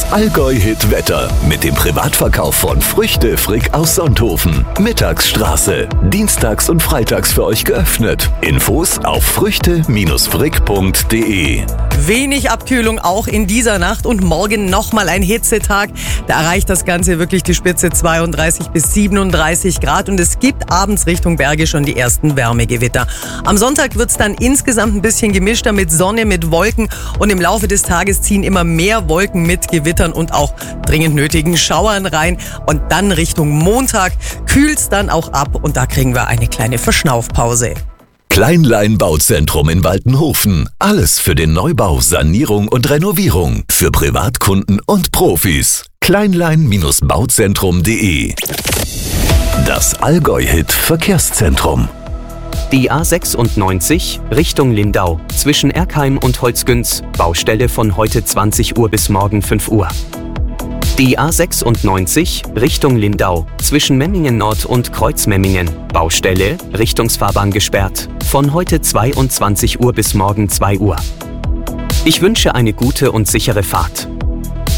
Allgäu-Hit Wetter mit dem Privatverkauf von Früchte Frick aus Sonthofen. Mittagsstraße. Dienstags und freitags für euch geöffnet. Infos auf früchte-frick.de. Wenig Abkühlung auch in dieser Nacht und morgen nochmal ein Hitzetag. Da erreicht das Ganze wirklich die Spitze 32 bis 37 Grad und es gibt abends Richtung Berge schon die ersten Wärmegewitter. Am Sonntag wird es dann insgesamt ein bisschen gemischter mit Sonne, mit Wolken und im Laufe des Tages ziehen immer mehr Wolken mit Gewittern und auch dringend nötigen Schauern rein. Und dann Richtung Montag kühlt's dann auch ab und da kriegen wir eine kleine Verschnaufpause. Kleinlein Bauzentrum in Waltenhofen. Alles für den Neubau, Sanierung und Renovierung. Für Privatkunden und Profis. Kleinlein-bauzentrum.de. Das Allgäu-Hit Verkehrszentrum. Die A96 Richtung Lindau zwischen Erkheim und Holzgünz, Baustelle von heute 20 Uhr bis morgen 5 Uhr. Die A96 Richtung Lindau zwischen Memmingen Nord und Kreuzmemmingen, Baustelle, Richtungsfahrbahn gesperrt, von heute 22 Uhr bis morgen 2 Uhr. Ich wünsche eine gute und sichere Fahrt.